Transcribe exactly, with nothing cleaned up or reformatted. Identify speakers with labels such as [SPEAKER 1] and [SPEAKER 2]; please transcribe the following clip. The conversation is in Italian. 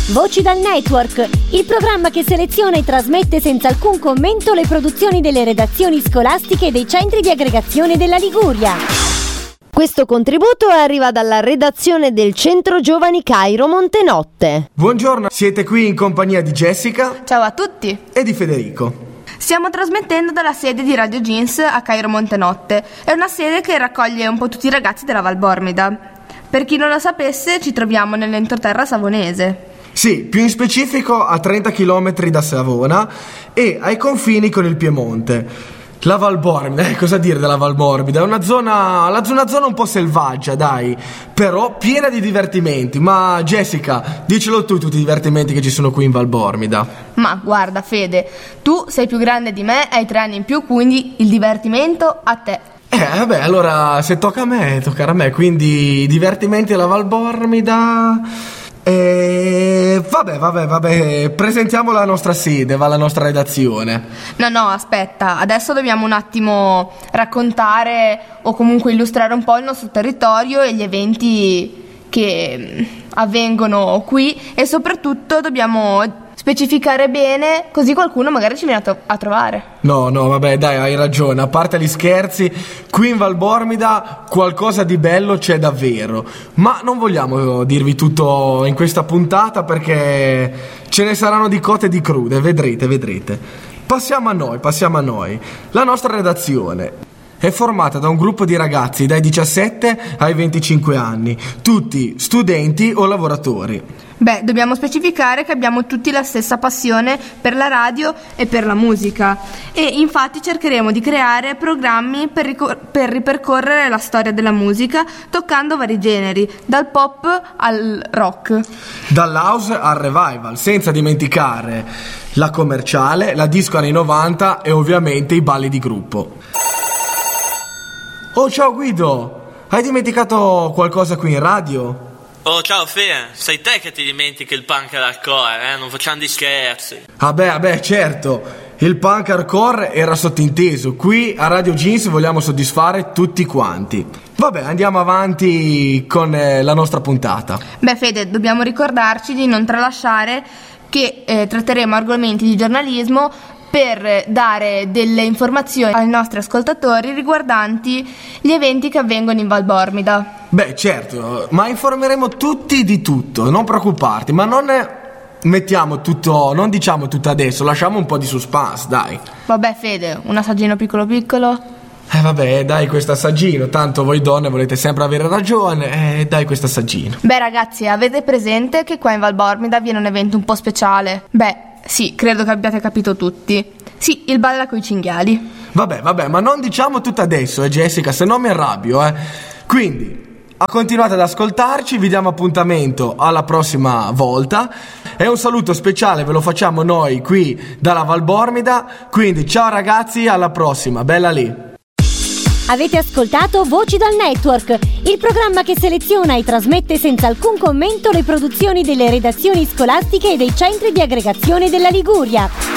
[SPEAKER 1] Voci dal Network, il programma che seleziona e trasmette senza alcun commento le produzioni delle redazioni scolastiche dei centri di aggregazione della Liguria. Questo contributo arriva dalla redazione del Centro Giovani Cairo Montenotte.
[SPEAKER 2] Buongiorno, siete qui in compagnia di Jessica.
[SPEAKER 3] Ciao a tutti.
[SPEAKER 2] E di Federico.
[SPEAKER 3] Stiamo trasmettendo dalla sede di Radio Jeans a Cairo Montenotte. È una sede che raccoglie un po' tutti i ragazzi della Valbormida. Per chi non lo sapesse, ci troviamo nell'entroterra savonese.
[SPEAKER 2] Sì, più in specifico a trenta chilometri da Savona e ai confini con il Piemonte. La Valbormida, eh, cosa dire della Valbormida? È una zona, la zona, una zona un po' selvaggia, dai, però piena di divertimenti. Ma Jessica, dicelo tu tutti i divertimenti che ci sono qui in Valbormida.
[SPEAKER 3] Ma guarda Fede, tu sei più grande di me, hai tre anni in più, quindi il divertimento a te.
[SPEAKER 2] Eh, vabbè, allora se tocca a me, toccherà a me, quindi divertimenti alla Valbormida. E vabbè, vabbè, vabbè, presentiamo la nostra sede, va la nostra redazione.
[SPEAKER 3] No, no, aspetta, adesso dobbiamo un attimo raccontare o comunque illustrare un po' il nostro territorio e gli eventi che avvengono qui e soprattutto dobbiamo specificare bene, così qualcuno magari ci viene a, to- a trovare.
[SPEAKER 2] No, no, vabbè, dai, hai ragione, a parte gli scherzi, qui in Valbormida qualcosa di bello c'è davvero, ma non vogliamo dirvi tutto in questa puntata perché ce ne saranno di cotte e di crude, vedrete, vedrete. Passiamo a noi, passiamo a noi. La nostra redazione è formata da un gruppo di ragazzi dai diciassette ai venticinque anni, tutti studenti o lavoratori.
[SPEAKER 3] Beh, dobbiamo specificare che abbiamo tutti la stessa passione per la radio e per la musica e infatti cercheremo di creare programmi per, ricor- per ripercorrere la storia della musica toccando vari generi, dal pop al rock.
[SPEAKER 2] Dall'house al revival, senza dimenticare la commerciale, la disco anni novanta e ovviamente i balli di gruppo. Oh, ciao Guido, hai dimenticato qualcosa qui in radio?
[SPEAKER 4] Oh, ciao Fe, sei te che ti dimentichi il punk hardcore, eh? Non facciamo di scherzi.
[SPEAKER 2] Vabbè, vabbè, certo, il punk hardcore era sottinteso. Qui a Radio Jeans vogliamo soddisfare tutti quanti. Vabbè, andiamo avanti con eh, la nostra puntata.
[SPEAKER 3] Beh Fede, dobbiamo ricordarci di non tralasciare che eh, tratteremo argomenti di giornalismo per dare delle informazioni ai nostri ascoltatori riguardanti gli eventi che avvengono in Valbormida.
[SPEAKER 2] Beh, certo, ma informeremo tutti di tutto, non preoccuparti, ma non mettiamo tutto, non diciamo tutto adesso, lasciamo un po' di suspense, dai.
[SPEAKER 3] Vabbè Fede, un assaggino piccolo piccolo?
[SPEAKER 2] Eh vabbè, dai questo assaggino, tanto voi donne volete sempre avere ragione, eh, dai questo assaggino.
[SPEAKER 3] Beh ragazzi, avete presente che qua in Valbormida avviene un evento un po' speciale? Beh, sì, credo che abbiate capito tutti. Sì, il balla coi cinghiali.
[SPEAKER 2] Vabbè, vabbè, ma non diciamo tutto adesso, eh Jessica, se no mi arrabbio, eh. Quindi, continuate ad ascoltarci, vi diamo appuntamento alla prossima volta. E un saluto speciale ve lo facciamo noi qui dalla Valbormida. Quindi, ciao ragazzi, alla prossima, bella lì.
[SPEAKER 1] Avete ascoltato Voci dal Network, il programma che seleziona e trasmette senza alcun commento le produzioni delle redazioni scolastiche e dei centri di aggregazione della Liguria.